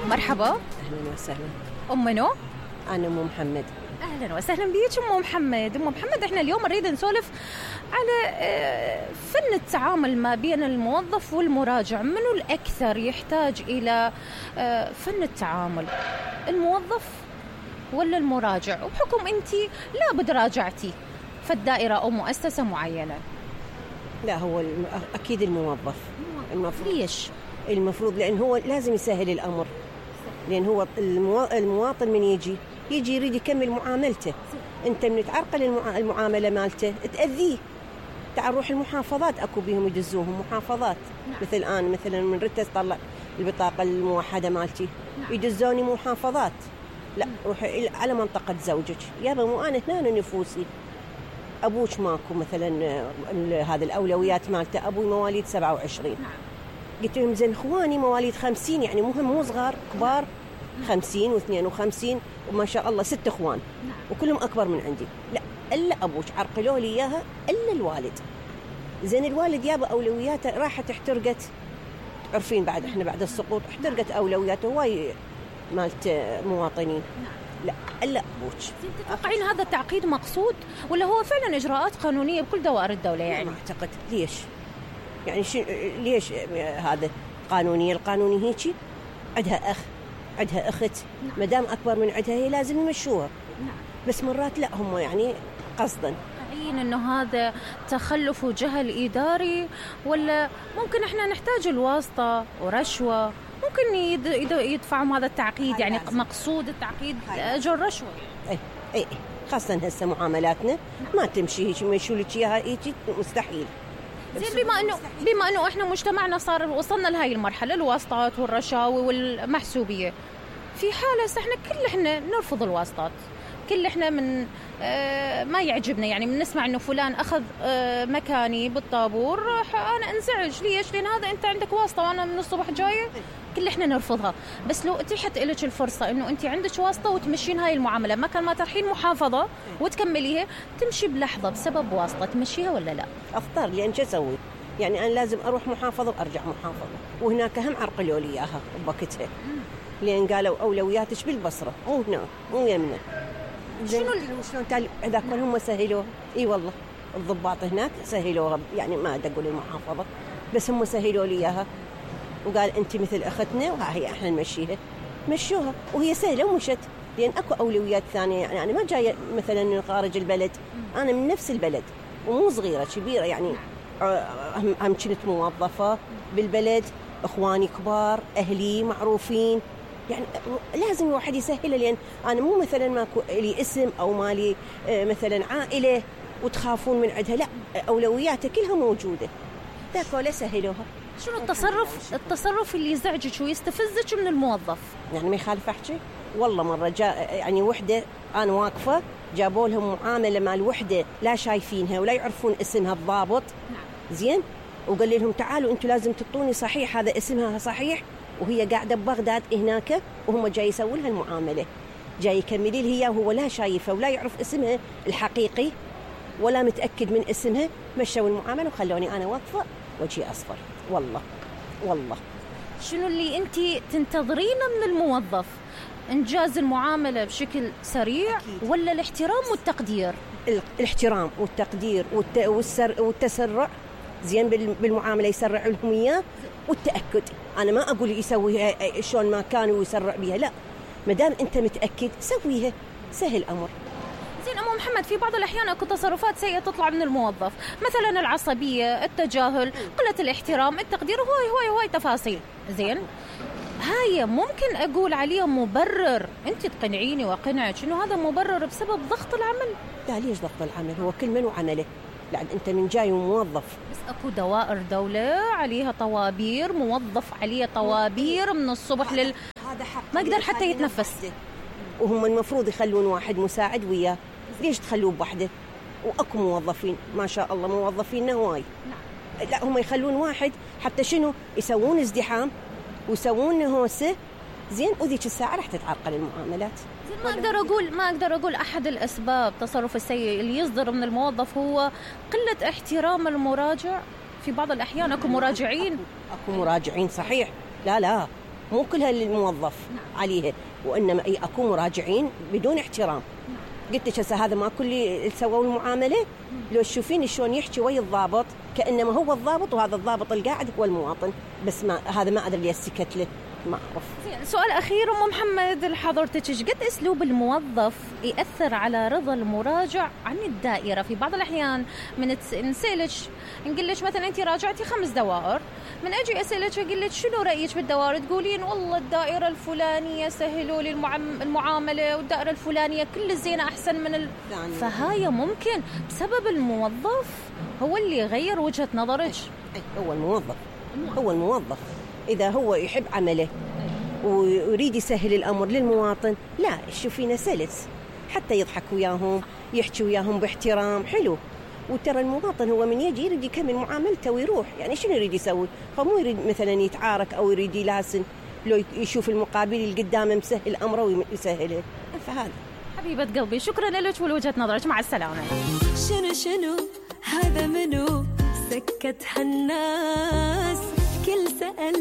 مرحبا. أهلا وسهلا. أم منو؟ أنا أم محمد. أهلا وسهلا بيك أم محمد. أم محمد، إحنا اليوم نريد نسولف على فن التعامل ما بين الموظف والمراجع. منو الأكثر يحتاج إلى فن التعامل، الموظف ولا المراجع؟ وبحكم أنتي لابد راجعتي في الدائرة أو مؤسسة معينة. لا، هو أكيد الموظف. ليش؟ المفروض لأن هو لازم يسهل الأمر، لأن هو المواطن من يجي يريد يكمل معاملته. أنت من تعرقل المعاملة مالته تأذيه. تعال روح المحافظات، أكو بيهم يدزوهم محافظات. مثل الآن مثلا من ردت طلع البطاقة الموحدة مالتي، يدزوني محافظات. لا، روحي على منطقة زوجك. يابا مو أنا هنا نفوسي، أبوك ماكو مثلا هذا الأولويات مالته. أبوي مواليد 27. قلت لهم زين إخواني مواليد 50، يعني مو صغار، كبار 50 و52 وما شاء الله 6 إخوان وكلهم أكبر من عندي. لا، إلا أبوك عرقلوا لي إياها، إلا الوالد. زين الوالد يابا أولوياته راحت احترقت. عارفين بعد إحنا بعد السقوط احترقت أولوياته هواي مالت مواطنين. لا، إلا أبوك. تتوقعين هذا التعقيد مقصود ولا هو فعلا إجراءات قانونية بكل دوائر الدولة؟ يعني ما أعتقد. ليش؟ يعني ليش هذا قانونية؟ القانوني هيك عندها أخ، عندها أخت، مدام أكبر من عندها هي لازم يمشوها. بس مرات لا، هم يعني قصدا. عين إنه هذا تخلف وجهل إداري، ولا ممكن إحنا نحتاج الواسطة ورشوة؟ ممكن يدفعوا هذا التعقيد، يعني مقصود التعقيد أجر رشوة. أي خاصة هسه معاملاتنا ما تمشي هيك، ما يشوا لك إياها هيك، مستحيل. زين، بما انه احنا مجتمعنا صار وصلنا لهي المرحله، الواسطات والرشاوي والمحسوبيه، في حاله احنا نرفض الواسطات، احنا من ما يعجبنا، يعني من نسمع انه فلان اخذ مكاني بالطابور انا انزعج. ليش؟ لان هذا انت عندك واسطه وانا من الصبح جايه، احنا نرفضها. بس لو اتيحت لك الفرصه انه انت عندك واسطه وتمشين هاي المعامله، ما كان ما ترحين محافظه وتكمليها، تمشي بلحظه بسبب واسطه، تمشيها ولا لا؟ اختار، لان شو اسوي؟ يعني انا لازم اروح محافظه وارجع محافظه، وهناك هم عرقلوا لي اياها بوقتها، لان قالوا اولوياتك بالبصره مو هنا مو يمنا. شلون هذاك هم سهلوها؟ اي والله الضباط هناك سهلوها، يعني ما ادري اقول المحافظه، بس هم سهلوا لي اياها. وقال أنت مثل أختنا وهي إحنا نمشيها، مشوها وهي سهلة ومشت. لأن أكو أولويات ثانية، يعني أنا ما جاية مثلا من خارج البلد، أنا من نفس البلد ومو صغيرة كبيرة، يعني هم كنت موظفة بالبلد، إخواني كبار، أهلي معروفين، يعني لازم الواحد يسهله. لأن أنا مو مثلا ماكو لي اسم أو مالي مثلا عائلة وتخافون من عندها، لا، أولوياتها كلها موجودة. ذاك ولا سهلوها. شنو التصرف اللي يزعجك ويستفزك من الموظف؟ يعني ما يخالف احكي. والله مره جاء يعني وحده انا واقفه، جابوا لهم معامله مال وحده لا شايفينها ولا يعرفون اسمها الضابط. زين، وقال لهم تعالوا انتم لازم تعطوني صحيح هذا اسمها صحيح، وهي قاعده ببغداد هناك، وهم جاي يسووا لها المعامله، جاي يكملي لها هي وهو لا شايفه ولا يعرف اسمها الحقيقي ولا متاكد من اسمها. مشوا المعامله وخلوني انا واقفه وجهي اصفر. والله شنو اللي انتي تنتظرينه من الموظف؟ انجاز المعامله بشكل سريع أكيد. ولا الاحترام والتقدير؟ الاحترام والتقدير والتسرع. زين بالمعامله يسرع لهم اياه، والتاكد. انا ما اقول يسويها شلون ما كانوا ويسرع بها، لا، ما دام انت متاكد سويها، سهل الامر. زين أم محمد، في بعض الأحيان أكو تصرفات سيئة تطلع من الموظف، مثلا العصبية، التجاهل، قلة الاحترام، التقدير، هواي تفاصيل. زين، هاي ممكن أقول عليه مبرر أنت تقنعيني وأقنعك إنه هذا مبرر بسبب ضغط العمل؟ لا، ليش ضغط العمل؟ هو كل من وعمله، لأن أنت من جاي وموظف. بس أكو دوائر دولة عليها طوابير، موظف عليه طوابير من الصبح هذا حق، ما يقدر حتى يتنفس، وهم المفروض يخلون واحد مساعد وياه. ليش تخلوه بوحده؟ واكو موظفين ما شاء الله، موظفين هواي. لا، هم يخلون واحد حتى شنو يسوون ازدحام ويسوون هوسه. زين، وذيك الساعه راح تتعرقل المعاملات. ما اقدر اقول احد الاسباب التصرف السيء اللي يصدر من الموظف هو قله احترام المراجع. في بعض الاحيان اكو مراجعين اكو مراجعين صحيح، لا مو كلها للموظف عليها، وإنما أكو مراجعين بدون احترام. قلت لك هذا ما كل سووا المعاملة، لو تشوفين شلون يحكي ويا الضابط كأنما هو الضابط، وهذا الضابط القاعد هو المواطن، بس ما هذا ما أدري ليش سكت له، ما أعرف. سؤال أخير أم محمد لحضرتك، إيش قد أسلوب الموظف يأثر على رضا المراجع عن الدائرة؟ في بعض الأحيان من نسألك نقول لك مثلا أنت راجعتي 5 دوائر، من أجي أسألك أقول لك شنو رأيك بالدوائر، تقولين والله الدائرة الفلانية سهلوا لي المعاملة، والدائرة الفلانية كل زينة أحسن من فهاي ممكن بسبب الموظف هو اللي يغير وجهة نظرك. هو الموظف إذا هو يحب عمله ويريد يسهل الأمر للمواطن، لا شوفينا سلس، حتى يضحك وياهم، يحكي وياهم باحترام حلو. وترى المواطن هو من يجي يريد يكمل معاملته ويروح، يعني شنو يريد يسوي؟ هو مو يريد مثلا يتعارك أو يريد يلاسن، لو يشوف المقابل اللي قدامه مسهل أمره ويسهله. فهذا حبيبة قلبي، شكرا لك ولوجهة نظرك، مع السلامة. شنو هذا منو سكت هالناس، كل سأل